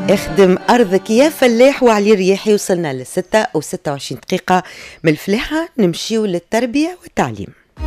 اخدم أرضك يا فلاح وعلي رياحي. وصلنا للستة و26 دقيقة من الفلاحة، نمشيو للتربية والتعليم.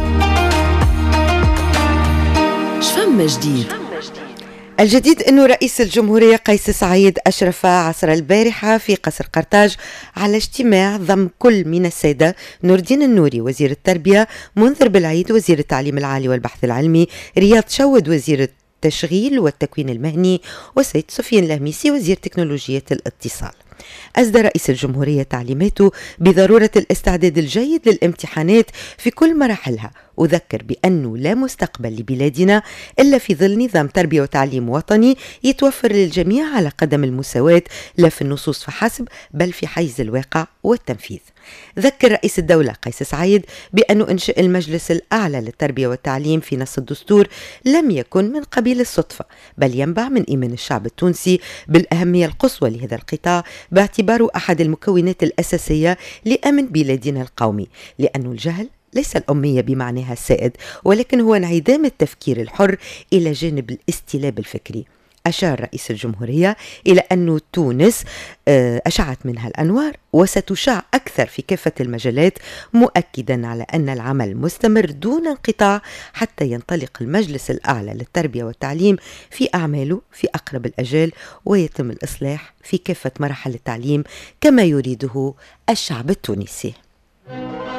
شفما جديد؟ الجديد أنه رئيس الجمهورية قيس سعيد أشرف عصر البارحة في قصر قرطاج على اجتماع ضم كل من السادة: نور الدين النوري وزير التربية، منذر بالعيد وزير التعليم العالي والبحث العلمي، رياض شود وزير التشغيل والتكوين المهني، وسيد سفيان الهميسي وزير تكنولوجيا الاتصال. أسدى رئيس الجمهورية تعليماته بضرورة الاستعداد الجيد للامتحانات في كل مراحلها، وذكر بأنه لا مستقبل لبلادنا إلا في ظل نظام تربية وتعليم وطني يتوفر للجميع على قدم المساواة، لا في النصوص فحسب بل في حيز الواقع والتنفيذ. ذكر رئيس الدولة قيس سعيد بأن إنشاء المجلس الأعلى للتربية والتعليم في نص الدستور لم يكن من قبيل الصدفة، بل ينبع من إيمان الشعب التونسي بالأهمية القصوى لهذا القطاع باعتباره أحد المكونات الأساسية لأمن بلادنا القومي، لأن الجهل ليس الأمية بمعناها السائد، ولكن هو انعدام التفكير الحر إلى جانب الاستلاب الفكري. أشار رئيس الجمهورية إلى أن تونس أشعت منها الأنوار وستشع أكثر في كافة المجالات، مؤكدا على أن العمل مستمر دون انقطاع حتى ينطلق المجلس الأعلى للتربية والتعليم في أعماله في أقرب الأجال، ويتم الإصلاح في كافة مراحل التعليم كما يريده الشعب التونسي.